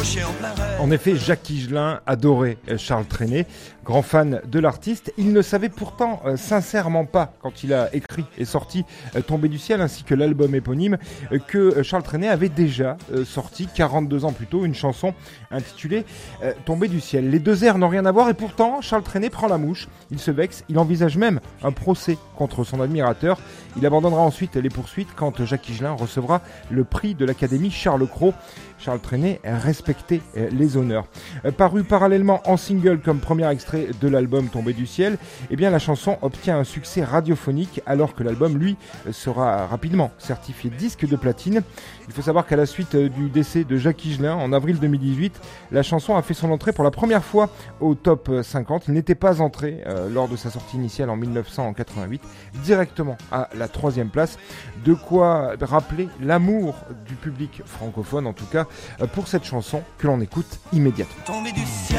gaucher en plein rêve. En effet, Jacques Higelin adorait Charles Trenet, grand fan de l'artiste. Il ne savait pourtant sincèrement pas, quand il a écrit et sorti Tombé du ciel ainsi que l'album éponyme, que Charles Trenet avait déjà sorti 42 ans plus tôt une chanson intitulée Tombé du ciel. Les deux airs n'ont rien à voir et pourtant Charles Trenet prend la mouche, il se vexe, il envisage même un procès contre son admirateur. Il abandonnera ensuite les poursuites quand Jacques Higelin recevra le prix de l'Académie Charles Cros. Charles Trenet respectait les honneurs. Paru parallèlement en single comme premier extrait de l'album Tombé du ciel, eh bien la chanson obtient un succès radiophonique alors que l'album, lui, sera rapidement certifié disque de platine. Il faut savoir qu'à la suite du décès de Jacques Higelin en avril 2018, la chanson a fait son entrée pour la première fois au top 50. Il n'était pas entré lors de sa sortie initiale en 1988, directement à la 3e place. De quoi rappeler l'amour du public francophone, en tout cas pour cette chanson que l'on écoute immédiatement. Tombé du ciel.